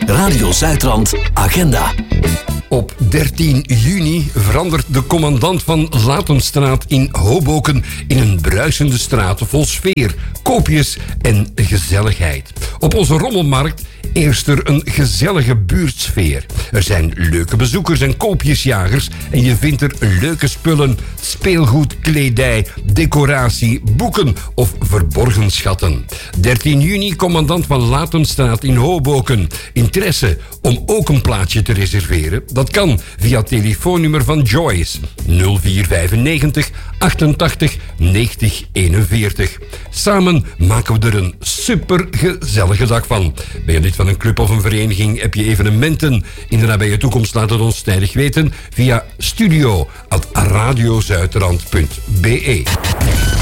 Radio Zuidrand Agenda. Op 13 juni verandert de commandant van Latenstraat in Hoboken in een bruisende straat vol sfeer, koopjes en gezelligheid. Op onze rommelmarkt eerst er een gezellige buurtsfeer. Er zijn leuke bezoekers en koopjesjagers en je vindt er leuke spullen, speelgoed, kledij, decoratie, boeken of verborgen schatten. 13 juni, commandant van Latenstraat in Hoboken. Interesse om ook een plaatsje te reserveren? Dat kan via het telefoonnummer van Joyce 0495 88 90 41. Samen maken we er een supergezellige dag van. Ben je lid van een club of een vereniging? Heb je evenementen in de nabije toekomst? Laat het ons tijdig weten via studio@radiozuiderland.be.